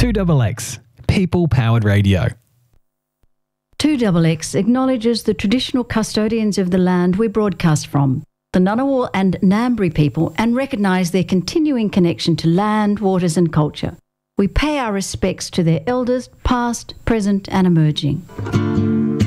2XX, people-powered radio. 2XX acknowledges the traditional custodians of the land we broadcast from, the Ngunnawal and Ngambri people, and recognise their continuing connection to land, waters and culture. We pay our respects to their elders, past, present and emerging.